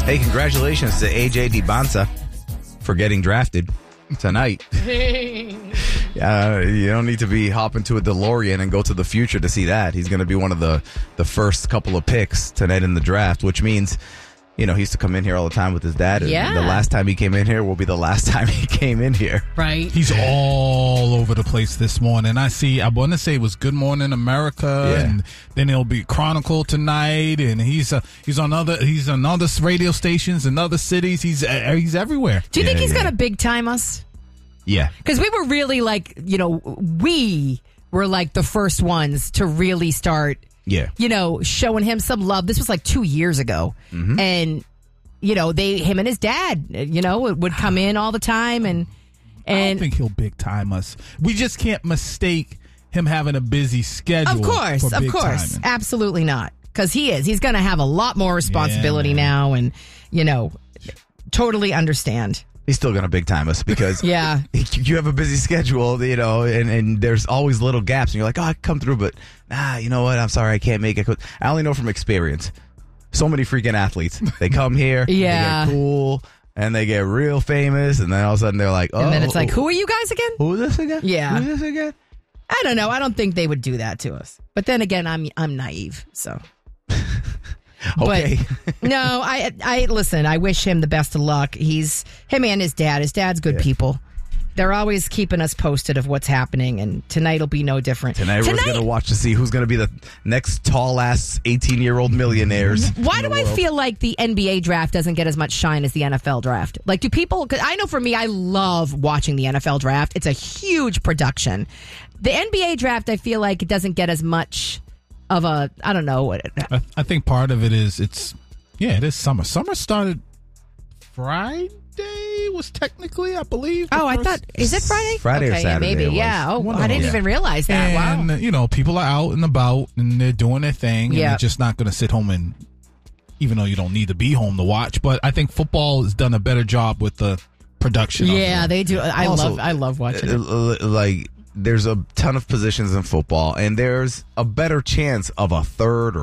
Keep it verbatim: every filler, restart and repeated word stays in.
Hey, congratulations to A J DiBanza for getting drafted tonight. Uh, you don't need to be hopping to a DeLorean and go to the future to see that. He's going to be one of the, the first couple of picks tonight in the draft, which means, you know, he used to come in here all the time with his dad. And yeah. the last time he came in here will be the last time he came in here. Right. He's all over the place this morning. I see, I want to say it was Good Morning America, Yeah. and then it'll be Chronicle tonight, and he's uh, he's on other he's on other radio stations in other cities. He's uh, he's everywhere. Do you Yeah, think he's yeah. going to big time us? Yeah. Because we were really like, you know, we were like the first ones to really start, Yeah. you know, showing him some love. This was like two years ago. Mm-hmm. And, you know, they, him and his dad, you know, would come in all the time. And, I don't and think he'll big time us. We just can't mistake him having a busy schedule. of course, for of big course, timing. absolutely not. Because he is. He's going to have a lot more responsibility Yeah, man. now. And, you know, totally understand. He's still going to big time us because Yeah. you have a busy schedule, you know, and, and there's always little gaps. And you're like, oh, I can come through, but nah, you know what? I'm sorry, I can't make it. I only know from experience. So many freaking athletes. They come here, Yeah. they get cool, and they get real famous, and then all of a sudden they're like, oh. And then it's like, who are you guys again? Who is this again? Yeah. Who is this again? I don't know. I don't think they would do that to us. But then again, I'm I'm naive, so. Okay. But, no, I I listen. I wish him the best of luck. He's him and his dad. His dad's good Yeah. people. They're always keeping us posted of what's happening, and tonight will be no different. Tonight, everyone's going to watch to see who's going to be the next tall-ass eighteen-year-old millionaires. Why in do the I world. feel like the N B A draft doesn't get as much shine as the N F L draft? Like, do people? Cause I know for me, I love watching the N F L draft. It's a huge production. The N B A draft, I feel like it doesn't get as much of a. I don't know. I, I think part of it is it's yeah, it is summer. Summer started Friday. Was technically, I believe. the Oh, I first- thought, is it Friday? Friday or okay, yeah, Saturday maybe. it was. Yeah. Oh, One of I didn't them. even realize that. And, Wow. you know, people are out and about and they're doing their thing. Yeah. And they're just not going to sit home and, even though you don't need to be home to watch. But I think football has done a better job with the production. of Yeah, it. they do. I Also, love. I love watching it. Uh, Like, there's a ton of positions in football, and there's a better chance of a third or